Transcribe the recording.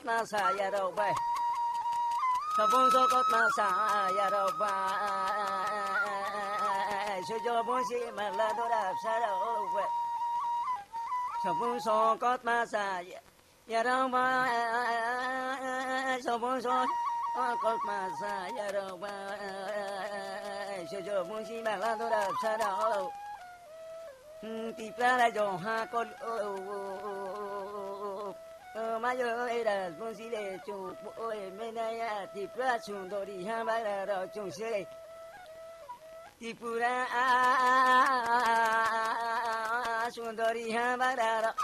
na sa ya đâu bay cho bốn số cốt na sa ya đâu bay cho bốn sĩ mà là đồ đạp sa đâu bay cho bốn số cốt na sa ya đâu bay cho bốn số cốt na sa ya đâu bay cho bốn sĩ mà là đồ đạp sa đâu thì ra là dòng ha con mà giờ ấy là con gì để chung ôi bên này thì ra chung đồ đi ha bây giờ rồi chung xe thì pura chung đồ đi ha bây giờ